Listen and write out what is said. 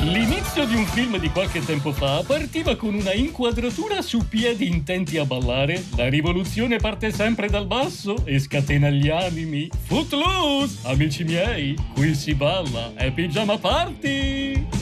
L'inizio di un film di qualche tempo fa partiva con una inquadratura su piedi intenti a ballare. La rivoluzione parte sempre dal basso e scatena gli animi. Footloose, amici miei, qui si balla, è pigiama party!